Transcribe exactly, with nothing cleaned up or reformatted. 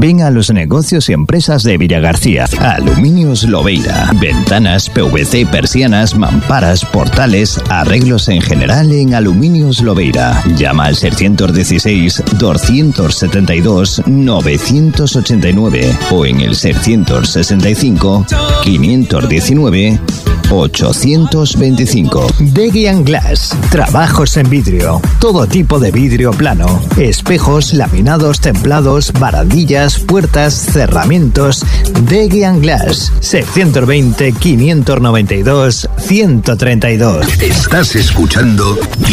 Ven a los negocios y empresas de Villagarcía. Aluminios Lobeira. Ventanas, P V C, persianas, mamparas, portales, arreglos en general en Aluminios Lobeira. Llama al seiscientos dieciséis, doscientos setenta y dos, novecientos ochenta y nueve o en el seiscientos sesenta y cinco, quinientos diecinueve, ochocientos veinticinco. Degian Glass. Trabajos en vidrio. Todo tipo de vidrio plano. Espejos, laminados, templados, barandillas, puertas, cerramientos. Degian Glass. seiscientos veinte, quinientos noventa y dos, ciento treinta y dos. Estás escuchando